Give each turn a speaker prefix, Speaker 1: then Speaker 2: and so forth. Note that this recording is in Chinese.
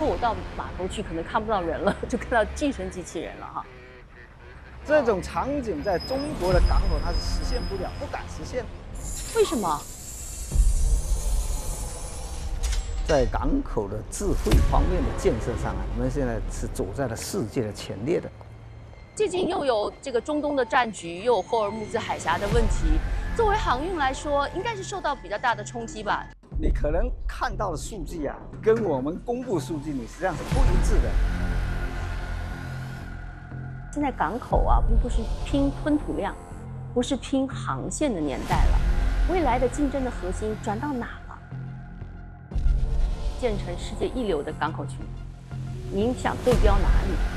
Speaker 1: 后我到码头去，可能看不到人了，就看到计程机器人了哈。
Speaker 2: 这种场景在中国的港口它是实现不了，不敢实现。
Speaker 1: 为什么？
Speaker 2: 在港口的智慧方面的建设上啊，我们现在是走在了世界的前列的。
Speaker 1: 最近又有这个中东的战局，又有霍尔木兹海峡的问题，作为航运来说，应该是受到比较大的冲击吧？
Speaker 2: 你可能看到的数据啊，跟我们公布数据你实际上是不一致的。
Speaker 1: 现在港口啊，并不是拼吞吐量，不是拼航线的年代了。未来的竞争的核心转到哪了？建成世界一流的港口群，您想对标哪里？